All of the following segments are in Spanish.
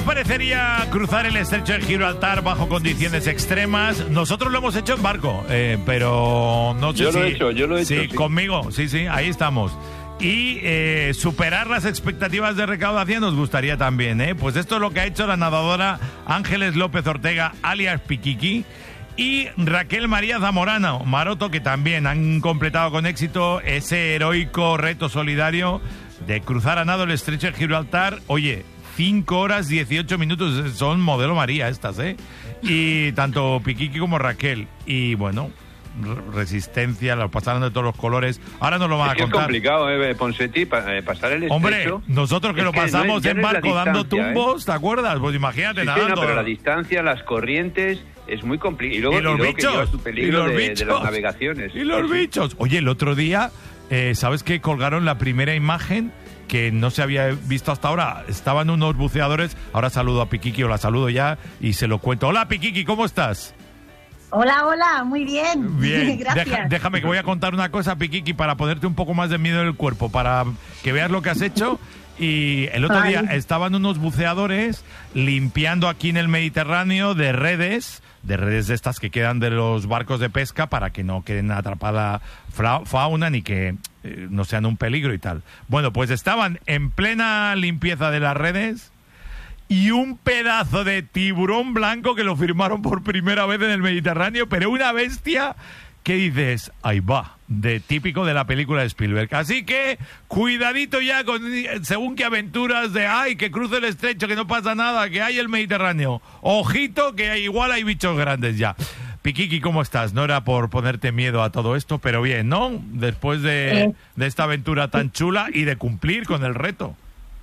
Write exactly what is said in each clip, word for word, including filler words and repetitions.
parecería cruzar el estrecho de Gibraltar bajo condiciones extremas? Nosotros lo hemos hecho en barco, eh, pero no sé yo si... Yo lo he hecho, yo lo he sí, hecho. Sí, conmigo, sí, sí, ahí estamos. Y eh, superar las expectativas de recaudación nos gustaría también, ¿eh? Pues esto es lo que ha hecho la nadadora Ángeles López Ortega, alias Piquiqui, y Raquel María Zamorano Maroto, que también han completado con éxito ese heroico reto solidario de cruzar a nado el estrecho de Gibraltar. Oye, cinco horas dieciocho minutos, son modelo María estas, ¿eh? Y tanto Piquiqui como Raquel. Y bueno, resistencia, lo pasaron de todos los colores. Ahora nos lo van es a que contar. Es complicado, eh, Ponseti, pa, eh, pasar el estrecho. Hombre, nosotros que es lo que pasamos no es, en barco dando tumbos, ¿eh? ¿te acuerdas? Pues imagínate, sí, nadando. Sí, no, pero la distancia, las corrientes, es muy complicado. Y luego, y los y luego bichos, que lleva su peligro y los de, bichos, de las navegaciones. Y los bichos. Oye, el otro día, eh, ¿sabes qué? Colgaron la primera imagen que no se había visto hasta ahora. Estaban unos buceadores. Ahora saludo a Piquiqui, o la saludo ya y se lo cuento. Hola, Piquiqui, ¿cómo estás? Hola, hola, muy bien. Bien, gracias. Deja, déjame que voy a contar una cosa, Piquiqui, para ponerte un poco más de miedo en el cuerpo, para que veas lo que has hecho. Y el otro Ay. día estaban unos buceadores limpiando aquí en el Mediterráneo de redes, de redes de estas que quedan de los barcos de pesca para que no queden atrapada fauna ni que eh, no sean un peligro y tal. Bueno, pues estaban en plena limpieza de las redes y un pedazo de tiburón blanco que lo firmaron por primera vez en el Mediterráneo, pero una bestia que dices, ahí va, de típico de la película de Spielberg. Así que cuidadito ya con según qué aventuras de ay, que cruce el estrecho, que no pasa nada, que hay el Mediterráneo. Ojito, que igual hay bichos grandes ya. Piquiqui, ¿cómo estás? No era por ponerte miedo a todo esto, pero bien, ¿no? Después de, eh. de esta aventura tan chula y de cumplir con el reto.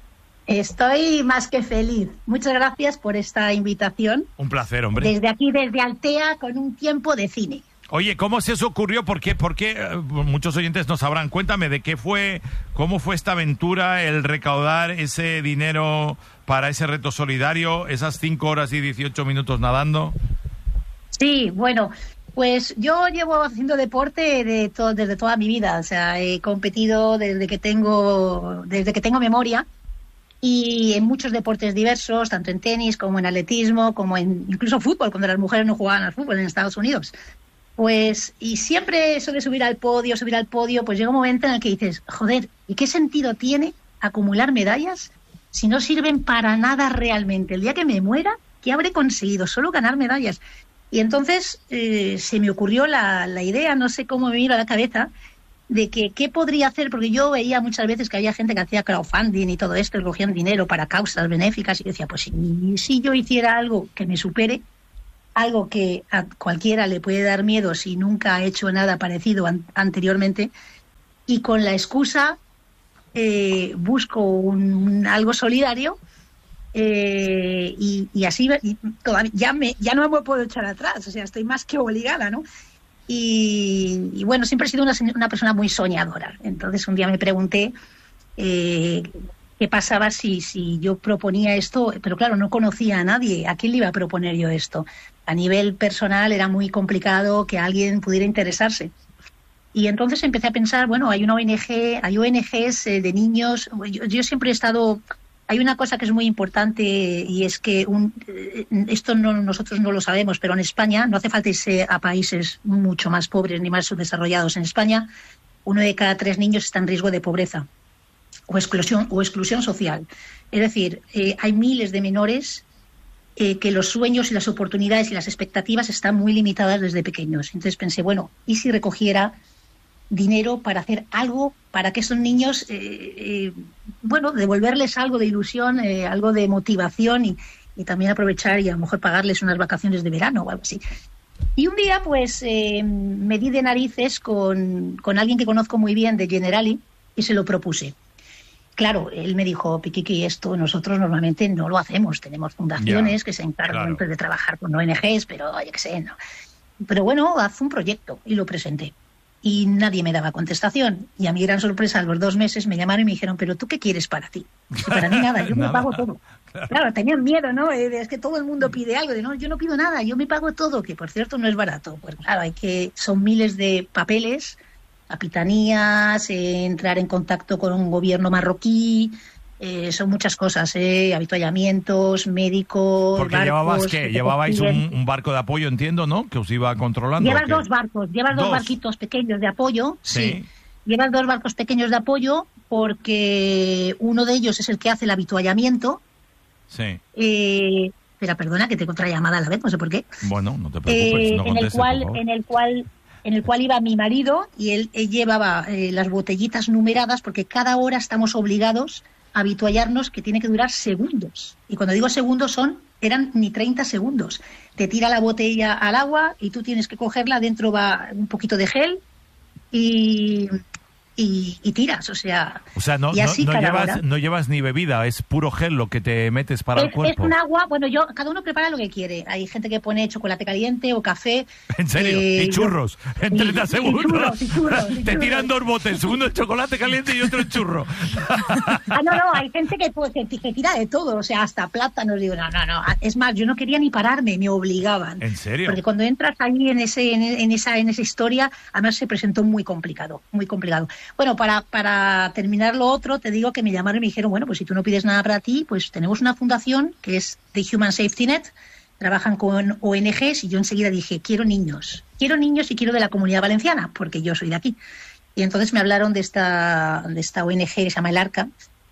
Estoy más que feliz. Muchas gracias por esta invitación. Un placer, hombre. Desde aquí, desde Altea, con un tiempo de cine. Oye, ¿cómo se os ocurrió? ¿Por qué? ¿Por qué? Eh, muchos oyentes no sabrán. Cuéntame de qué fue, cómo fue esta aventura, el recaudar ese dinero para ese reto solidario, esas cinco horas y dieciocho minutos nadando. Sí, bueno, pues yo llevo haciendo deporte de to- desde toda mi vida. O sea, he competido desde que tengo, desde que tengo memoria. Y en muchos deportes diversos, tanto en tenis como en atletismo, como en incluso fútbol, cuando las mujeres no jugaban al fútbol en Estados Unidos. Pues, y siempre eso de subir al podio, subir al podio, pues llega un momento en el que dices, joder, ¿y qué sentido tiene acumular medallas si no sirven para nada realmente? El día que me muera, ¿qué habré conseguido? Solo ganar medallas. Y entonces eh, se me ocurrió la, la idea, no sé cómo me vino a la cabeza, de que qué podría hacer, porque yo veía muchas veces que había gente que hacía crowdfunding y todo esto, y cogían dinero para causas benéficas, y yo decía, pues si, si yo hiciera algo que me supere, algo que a cualquiera le puede dar miedo si nunca ha hecho nada parecido an- anteriormente, y con la excusa eh, busco un, un algo solidario, eh, y, y así y todavía, ya, me, ya no me puedo echar atrás, o sea, estoy más que obligada, ¿no? Y, y bueno, siempre he sido una, una persona muy soñadora. Entonces un día me pregunté eh, qué pasaba si, si yo proponía esto, pero claro, no conocía a nadie. ¿A quién le iba a proponer yo esto? A nivel personal era muy complicado que alguien pudiera interesarse. Y entonces empecé a pensar, bueno, hay una O N G, hay O N Ges eh, de niños. Yo, yo siempre he estado... Hay una cosa que es muy importante y es que un, esto no, nosotros no lo sabemos, pero en España no hace falta irse a países mucho más pobres ni más subdesarrollados. En España, uno de cada tres niños está en riesgo de pobreza o exclusión, o exclusión social. Es decir, eh, hay miles de menores eh, que los sueños y las oportunidades y las expectativas están muy limitadas desde pequeños. Entonces pensé, bueno, ¿y si recogiera dinero para hacer algo para que esos niños, eh, eh, bueno, devolverles algo de ilusión, eh, algo de motivación y, y también aprovechar y a lo mejor pagarles unas vacaciones de verano o algo así? Y un día, pues, eh, me di de narices con, con alguien que conozco muy bien de Generali y se lo propuse. Claro, él me dijo, Piquiqui, esto nosotros normalmente no lo hacemos. Tenemos fundaciones yeah, que se encargan claro. de trabajar con O N Ges, pero yo qué sé, no. Pero bueno, haz un proyecto y lo presenté. Y nadie me daba contestación. Y a mi gran sorpresa, a los dos meses me llamaron y me dijeron, ¿pero tú qué quieres para ti? Y para mí nada, yo nada. me pago todo. Claro. claro, tenían miedo, ¿no? Es que todo el mundo pide algo. De, no, yo no pido nada, yo me pago todo, que por cierto no es barato. Pues claro, hay que, son miles de papeles, capitanías, eh, entrar en contacto con un gobierno marroquí, Eh, son muchas cosas, ¿eh? Habituallamientos, médicos, Porque barcos, llevabas, ¿qué? Llevabais un, un barco de apoyo, entiendo, ¿no? Que os iba controlando. Llevas dos barcos, llevas dos. dos barquitos pequeños de apoyo, sí. sí. Llevas dos barcos pequeños de apoyo porque uno de ellos es el que hace el habituallamiento. Sí. Eh, espera, perdona, que tengo otra llamada a la vez, no sé por qué. Bueno, no te preocupes, eh, no contestes, en el cual, por favor. en el cual en el cual iba mi marido y él, él llevaba eh, las botellitas numeradas porque cada hora estamos obligados a habituallarnos, que tiene que durar segundos. Y cuando digo segundos son, eran ni treinta segundos. Te tira la botella al agua y tú tienes que cogerla, dentro va un poquito de gel y... Y, y tiras, o sea... O sea, no, y así no, no, cada llevas, hora. no llevas ni bebida, es puro gel lo que te metes para es, el cuerpo. Es un agua, bueno, yo cada uno prepara lo que quiere. Hay gente que pone chocolate caliente o café. ¿En serio? Eh, ¿Y churros? Yo, en treinta y, segundos. Y churros, y churros, y te churros. tiran dos botes, uno el chocolate caliente y otro el churro. Ah, no, no, hay gente que, pues, que, que tira de todo, o sea, hasta plátanos. Digo, no, no, no. Es más, yo no quería ni pararme, me obligaban. ¿En serio? Porque cuando entras ahí en ese en, en esa en esa historia, además se presentó muy complicado, muy complicado. Bueno, para, para terminar lo otro, te digo que me llamaron y me dijeron, bueno, pues si tú no pides nada para ti, pues tenemos una fundación que es The Human Safety Net, trabajan con O N Ges y yo enseguida dije, quiero niños, quiero niños y quiero de la Comunidad Valenciana, porque yo soy de aquí. Y entonces me hablaron de esta, de esta O N Ge que se llama El Arca,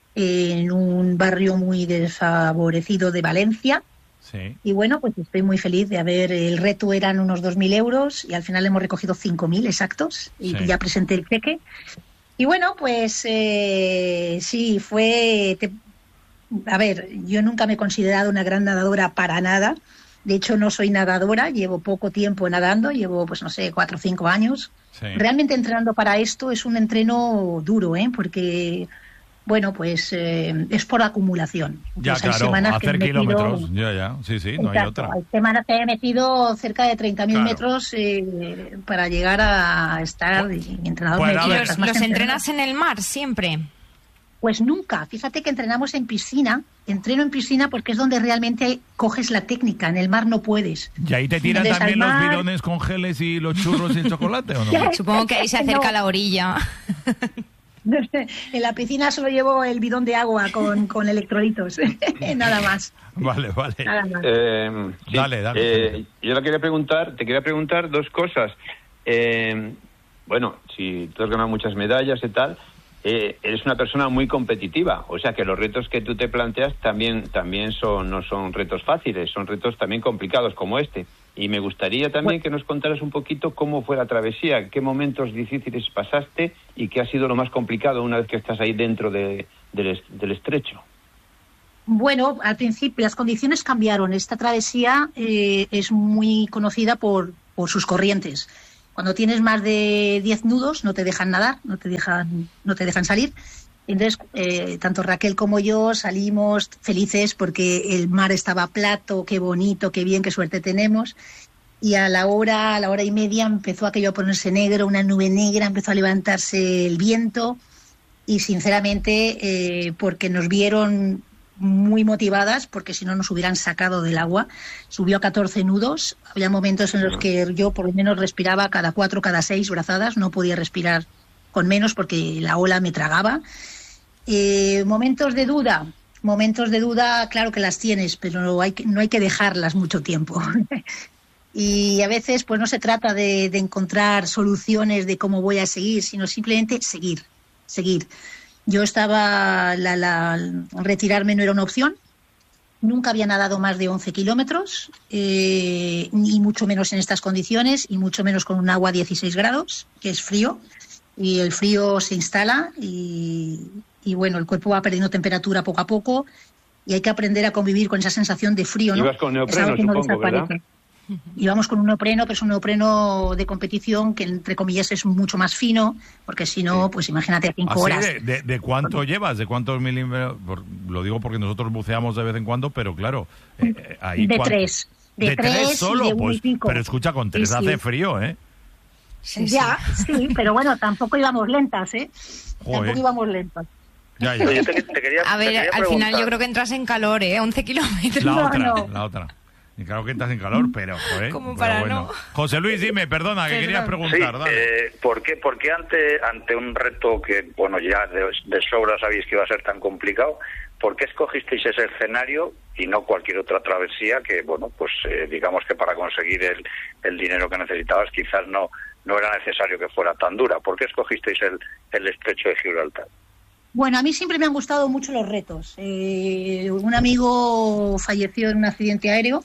en un barrio muy desfavorecido de Valencia. Sí. Y bueno, pues estoy muy feliz de haber, el reto eran unos dos mil euros y al final hemos recogido cinco mil exactos y Sí. ya presenté el cheque. Y bueno, pues eh, sí, fue... Te, a ver, yo nunca me he considerado una gran nadadora para nada. De hecho, no soy nadadora, llevo poco tiempo nadando, llevo, pues no sé, cuatro o cinco años. Sí. Realmente entrenando para esto es un entreno duro, ¿eh? Porque, bueno, pues eh, es por acumulación. Ya, Entonces, hay claro, semanas que hacer he metido- kilómetros. Ya, ya, sí, sí, no hay Exacto, otra. hay semanas que he metido cerca de treinta mil Claro. metros eh, para llegar a estar y mi entrenador Bueno, me a decía, ver. "Estás ¿Los, más los que entrenas en el mar siempre? Pues nunca. Fíjate que entrenamos en piscina. Entreno en piscina porque es donde realmente coges la técnica. En el mar no puedes. ¿Y ahí te tiran Entonces, también al los mar- bidones con geles y los churros y el chocolate o no? Supongo que ahí se acerca No. la orilla. En la piscina solo llevo el bidón de agua con, con electrolitos. Nada más. Vale, vale. Nada más. Eh, sí, Dale, dale. eh, yo le quería preguntar, te quería preguntar dos cosas. Eh, bueno, si tú has ganado muchas medallas y tal, eh, eres una persona muy competitiva, o sea que los retos que tú te planteas también también son no son retos fáciles, son retos también complicados como este. Y me gustaría también Bueno. que nos contaras un poquito cómo fue la travesía, qué momentos difíciles pasaste y qué ha sido lo más complicado una vez que estás ahí dentro de, del, es- del estrecho. Bueno, al principio las condiciones cambiaron. Esta travesía eh, es muy conocida por, por sus corrientes. Cuando tienes más de diez nudos no te dejan nadar, no te dejan, no te dejan salir. Entonces, eh, tanto Raquel como yo salimos felices porque el mar estaba plato, qué bonito, qué bien, qué suerte tenemos. Y a la hora, a la hora y media empezó aquello a ponerse negro, una nube negra, empezó a levantarse el viento y sinceramente eh, porque nos vieron muy motivadas, porque si no nos hubieran sacado del agua. Subió a catorce nudos, había momentos en los que yo por lo menos respiraba cada cuatro, cada seis brazadas, no podía respirar con menos porque la ola me tragaba. Eh, momentos de duda, momentos de duda, claro que las tienes, pero no hay que, no hay que dejarlas mucho tiempo. Y a veces pues no se trata de, de encontrar soluciones de cómo voy a seguir, sino simplemente seguir, seguir. Yo estaba, la, la, retirarme no era una opción, nunca había nadado más de once kilómetros, eh, ni mucho menos en estas condiciones, y mucho menos con un agua a dieciséis grados, que es frío, y el frío se instala y, y bueno, el cuerpo va perdiendo temperatura poco a poco y hay que aprender a convivir con esa sensación de frío, ¿no? Ibas con neopreno, Es algo que no supongo, desaparece. ¿verdad? Íbamos con un neopreno, pero es un neopreno de competición que, entre comillas, es mucho más fino, porque si no, pues imagínate a cinco ¿Así horas. de, de, de cuánto llevas? ¿De cuántos milímetros? Por- Lo digo porque nosotros buceamos de vez en cuando, pero claro, eh, eh, ahí De cuánto- tres. De, ¿De tres, tres y solo? de uno Pues, y pico. pero escucha, con tres Sí, sí. hace frío, ¿eh? Sí, Ya, sí, pero bueno, tampoco íbamos lentas, ¿eh? Joder. Tampoco íbamos lentas. Ya, ya. Oye, te, te quería, A te ver, quería al final preguntar. yo creo que entras en calor, ¿eh? once kilómetros. La No, otra, no. la otra. Y claro que entras en calor, pero, joder, Como pero para bueno. no. José Luis, dime, perdona, que Perdón. querías Sí, preguntar. dale. eh, ¿por qué? Porque ante, ante un reto que, bueno, ya de, de sobra sabéis que iba a ser tan complicado, ¿por qué escogisteis ese escenario y no cualquier otra travesía que, bueno, pues eh, digamos que para conseguir el, el dinero que necesitabas quizás no, no era necesario que fuera tan dura? ¿Por qué escogisteis el, el estrecho de Gibraltar? Bueno, a mí siempre me han gustado mucho los retos. Eh, un amigo falleció en un accidente aéreo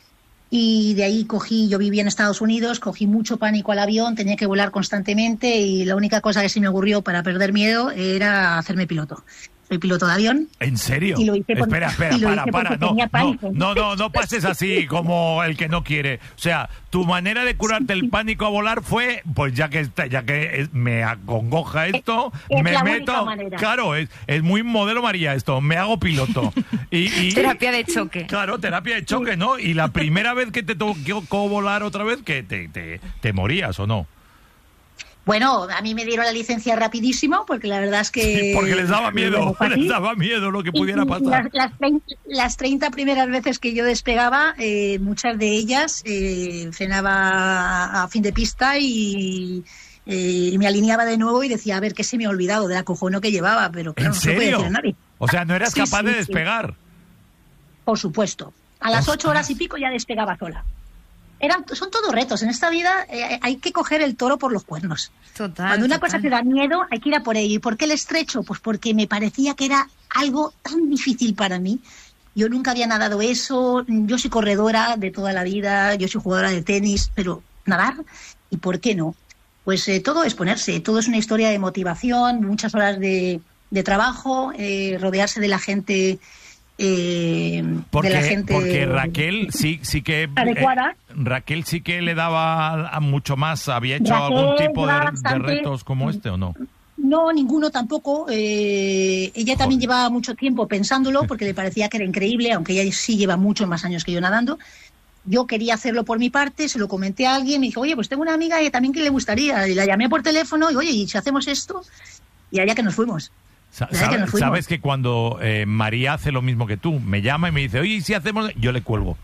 y de ahí cogí, yo vivía en Estados Unidos, cogí mucho pánico al avión, tenía que volar constantemente y la única cosa que se me ocurrió para perder miedo era hacerme piloto. Soy piloto de avión. ¿En serio? Y lo hice por- espera, espera, y lo para, hice para. porque No, tenía no, pánico. no, no, no pases así como el que no quiere. O sea, tu manera de curarte el pánico a volar fue, pues ya que está, ya que es- me acongoja esto, Es me la única meto. manera. Claro, es, es muy modelo María esto. Me hago piloto. Y, y- Terapia de choque. Claro, terapia de choque, ¿no? Y la primera vez que te tocó volar otra vez, que te, te, te morías, ¿o no? Bueno, a mí me dieron la licencia rapidísimo porque la verdad es que... Porque les daba Bueno, miedo, fue así. les daba miedo lo que Y- pudiera y pasar. Las, las, treinta, las treinta primeras veces que yo despegaba, eh, muchas de ellas eh, frenaba a fin de pista y, eh, y me alineaba de nuevo y decía, a ver, ¿qué se me ha olvidado del acojono que llevaba? Pero claro, ¿En no se puede serio? decir a nadie. O sea, no eras Sí, capaz sí, de sí. despegar. Por supuesto. A las Ostras. ocho horas y pico ya despegaba sola. Eran, son todos retos. En esta vida eh, hay que coger el toro por los cuernos. Total. Cuando una total. cosa te da miedo, hay que ir a por ello. ¿Y por qué el estrecho? Pues porque me parecía que era algo tan difícil para mí. Yo nunca había nadado eso. Yo soy corredora de toda la vida, yo soy jugadora de tenis, pero nadar, ¿y por qué no? Pues eh, todo es ponerse, todo es una historia de motivación, muchas horas de, de trabajo, eh, rodearse de la gente... Eh, Porque, de la gente porque Raquel sí sí que adecuada. eh, Raquel sí que le daba a, a mucho más, había hecho Raquel algún tipo de, lleva de bastante- retos como este o no. No, ninguno tampoco. Eh, ella también Joder. llevaba mucho tiempo pensándolo porque le parecía que era increíble, aunque ella sí lleva muchos más años que yo nadando. Yo quería hacerlo por mi parte, se lo comenté a alguien, me dijo, oye, pues tengo una amiga y también que le gustaría. Y la llamé por teléfono y, oye, ¿y si hacemos esto? Y allá que nos fuimos. Sa- Ya que sabe- nos fuimos. sabes que cuando eh, María hace lo mismo que tú, me llama y me dice, oye, ¿y si hacemos? Yo le cuelgo.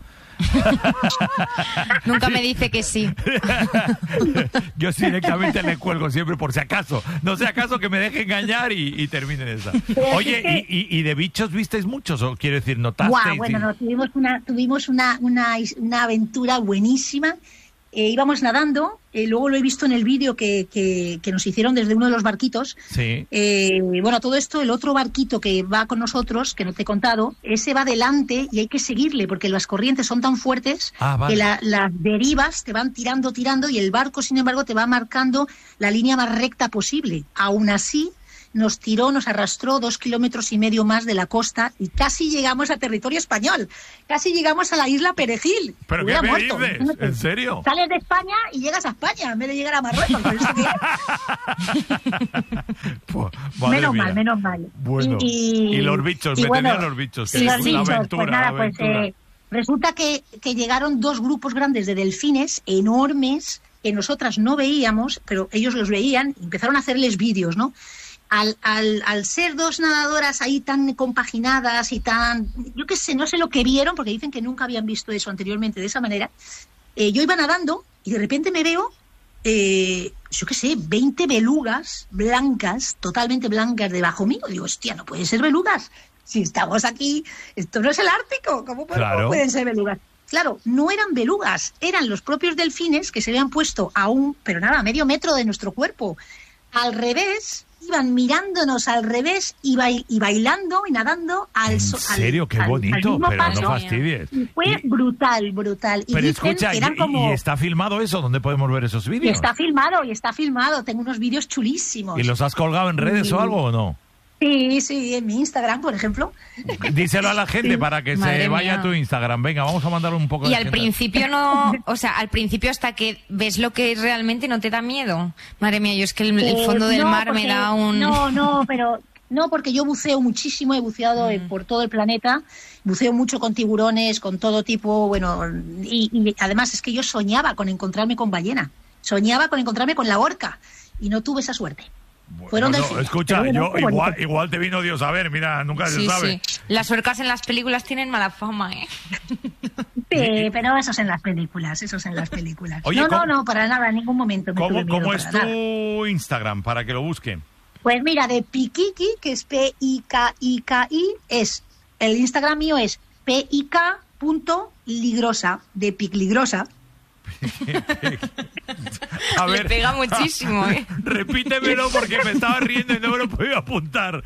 Nunca me dice que sí. Yo sí directamente le cuelgo siempre por si acaso. No sea acaso que me deje engañar y, y termine esa. Oye, ¿y, y, y de bichos visteis muchos? ¿O quiero decir, notasteis? Guau, bueno, no, tuvimos una, tuvimos una, una, una aventura buenísima. Eh, íbamos nadando, eh, luego lo he visto en el vídeo que, que, que nos hicieron desde uno de los barquitos. Sí. Eh, bueno, todo esto, el otro barquito que va con nosotros, que no te he contado, ese va adelante y hay que seguirle porque las corrientes son tan fuertes Ah, vale. que la- las derivas te van tirando, tirando y el barco, sin embargo, te va marcando la línea más recta posible. Aún así, nos tiró, nos arrastró dos kilómetros y medio más de la costa y casi llegamos a territorio español. Casi llegamos a la isla Perejil. ¿Pero Hubiera qué me muerto. dices? Imagínate. ¿En serio? Sales de España y llegas a España en vez de llegar a Marruecos. ¿Pero esto qué es? Pues, madre Menos mía. mal, menos mal. Bueno, y, los bichos, y me bueno, tenían los bichos. y que los es bichos, una aventura, pues nada, una pues aventura. eh, resulta que, que llegaron dos grupos grandes de delfines enormes que nosotras no veíamos, pero ellos los veían y empezaron a hacerles vídeos, ¿no? Al, al, al ser dos nadadoras ahí tan compaginadas y tan... Yo qué sé, no sé lo que vieron, porque dicen que nunca habían visto eso anteriormente de esa manera. Eh, yo iba nadando y de repente me veo, eh, yo qué sé, veinte belugas blancas, totalmente blancas debajo mío. Digo, hostia, no pueden ser belugas. Si estamos aquí, esto no es el Ártico, ¿cómo, pueden- Claro. cómo pueden ser belugas? Claro, no eran belugas, eran los propios delfines que se habían puesto a un, pero nada, a medio metro de nuestro cuerpo. Al revés, iban mirándonos al revés y, bail- y bailando y nadando al ¿En so- al- serio? Qué al- al bonito, mismo pero paso. no fastidies. Y fue Y- brutal, brutal. Y pero dicen escucha, que y, eran como... y está filmado eso? ¿Dónde podemos ver esos Y vídeos? está filmado, y está filmado. Tengo unos vídeos chulísimos. ¿Y los has colgado en redes o algo o no? Sí, sí, en mi Instagram, por ejemplo. Díselo a la gente para que se Madre vaya mía. a tu Instagram. Venga, vamos a mandar un poco Y de al gente. principio no, o sea, al principio hasta que ves lo que es realmente no te da miedo. Madre mía, yo es que el, el Eh, fondo del no, mar me porque- da un... No, no, pero... No, porque yo buceo muchísimo, he buceado eh, por todo el planeta, buceo mucho con tiburones, con todo tipo, bueno, y, y además es que yo soñaba con encontrarme con ballena, soñaba con encontrarme con la orca, y no tuve esa suerte. Bueno, Fueron no, delfines, escucha, pero bueno, yo qué bonito. igual, igual te vino Dios a ver, mira, nunca se Sí, sabe. sí. Las orcas en las películas tienen mala fama, ¿eh? Sí, Y- y- pero eso es en las películas, eso es en las películas. Oye, no, ¿cómo- no, no, para nada, en ningún momento me ¿Cómo, tuve miedo, cómo para es nada. tu Instagram para que lo busquen? Pues mira, de Pikiki, que es P I K I K I, es, el Instagram mío es P I K punto ligrosa, de Picligrosa. A Le pega muchísimo, ¿eh? Repítemelo porque me estaba riendo y no me lo podía apuntar.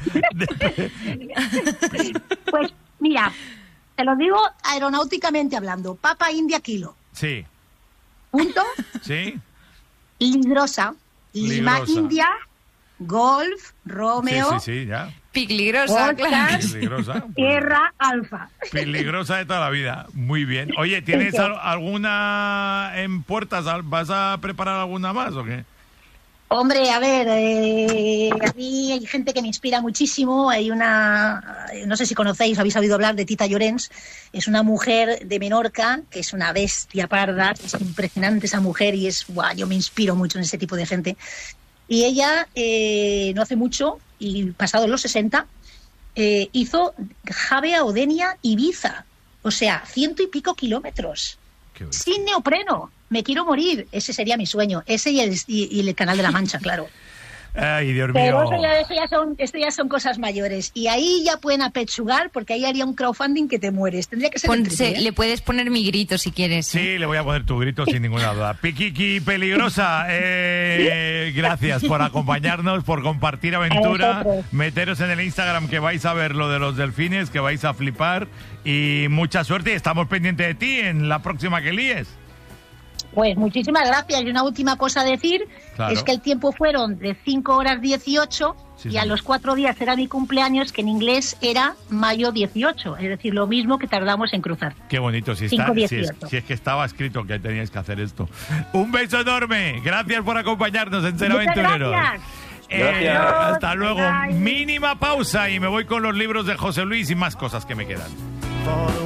Pues mira, te lo digo aeronáuticamente hablando, Papa India Kilo, Sí, punto sí. ligrosa, Lima Ligrosa. India, Golf, Sí, Romeo, sí, sí, ya. Peligrosa, claro. Oscar, Peligrosa. Tierra Alfa. Peligrosa de toda la vida. Muy bien. Oye, ¿tienes Eso. al- alguna en puertas? ¿Vas a preparar alguna más o qué? Hombre, a ver, eh, a mí hay gente que me inspira muchísimo. Hay una, no sé si conocéis o habéis oído hablar de Tita Llorens. Es una mujer de Menorca que es una bestia parda. Es impresionante esa mujer y es, guau, yo me inspiro mucho en ese tipo de gente. Y ella, eh, no hace mucho, y pasados los sesenta, eh, hizo Javea, Odenia, Ibiza. O sea, ciento y pico kilómetros. Qué bueno. Sin neopreno. Me quiero morir. Ese sería mi sueño. Ese y el, y, y el Canal de la Mancha, claro. Ay, Dios mío. Pero eso ya, eso, ya son, esto ya son cosas mayores. Y ahí ya pueden apechugar, porque ahí haría un crowdfunding que te mueres. Tendría que ser el Ponse- triple, ¿eh? le puedes poner mi grito si quieres. ¿eh? Sí, le voy a poner tu grito sin ninguna duda. Piquiqui Peligrosa, eh, gracias por acompañarnos, por compartir aventura. A vosotros. Meteros en el Instagram que vais a ver lo de los delfines, que vais a flipar. Y mucha suerte y estamos pendientes de ti en la próxima que líes. Pues muchísimas gracias. Y una última cosa a decir, Claro. es que el tiempo fueron de cinco horas dieciocho Sí, y sí. a los cuatro días era mi cumpleaños, que en inglés era mayo dieciocho. Es decir, lo mismo que tardamos en cruzar. Qué bonito, si, está, cinco si, es, dieciocho. si es que estaba escrito que teníais que hacer esto. Un beso enorme. Gracias por acompañarnos en Ser Muchas Aventureros. gracias. Eh, Gracias. hasta luego. Bye. Mínima pausa y me voy con los libros de José Luis y más cosas que me quedan.